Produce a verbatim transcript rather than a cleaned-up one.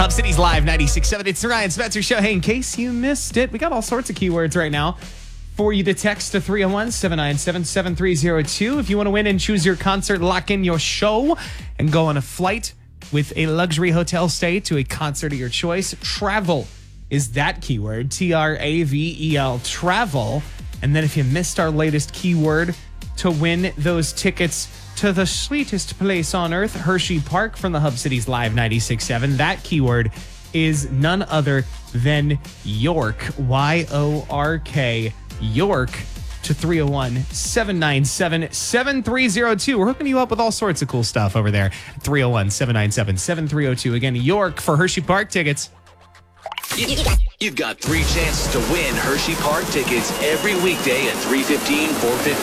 Hub Cities Live ninety-six point seven. It's the Ryan Spencer Show. Hey, in case you missed it, we got all sorts of keywords right now for you to text to three oh one, seven nine seven, seven three oh two if you want to win and choose your concert, lock in your show, and go on a flight with a luxury hotel stay to a concert of your choice. Travel is that keyword, T R A V E L, travel. And then if you missed our latest keyword to win those tickets to the sweetest place on earth, Hershey Park from the Hub Cities Live ninety-six point seven, that keyword is none other than York, Y O R K, York, to three oh one, seven nine seven, seven three oh two. We're hooking you up with all sorts of cool stuff over there. three oh one, seven nine seven, seven three oh two. Again, York for Hershey Park tickets. You've got three chances to win Hershey Park tickets every weekday at three fifteen, four fifteen.